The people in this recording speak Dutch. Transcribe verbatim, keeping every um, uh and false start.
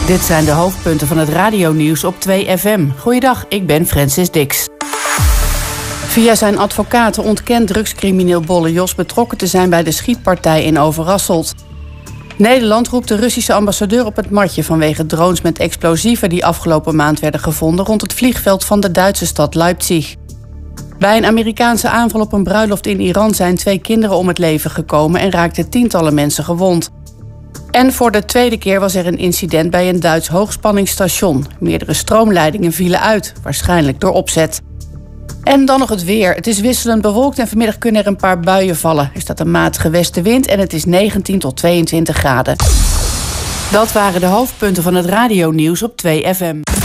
Dit zijn de hoofdpunten van het radionieuws op twee F M. Goeiedag, ik ben Francis Dix. Via zijn advocaten ontkent drugscrimineel Bolle Jos betrokken te zijn bij de schietpartij in Overasselt. Nederland roept de Russische ambassadeur op het matje vanwege drones met explosieven die afgelopen maand werden gevonden rond het vliegveld van de Duitse stad Leipzig. Bij een Amerikaanse aanval op een bruiloft in Iran zijn twee kinderen om het leven gekomen en raakten tientallen mensen gewond. En voor de tweede keer was er een incident bij een Duits hoogspanningsstation. Meerdere stroomleidingen vielen uit, waarschijnlijk door opzet. En dan nog het weer. Het is wisselend bewolkt en vanmiddag kunnen er een paar buien vallen. Er staat een matige westenwind en het is negentien tot tweeëntwintig graden. Dat waren de hoofdpunten van het radionieuws op twee F M.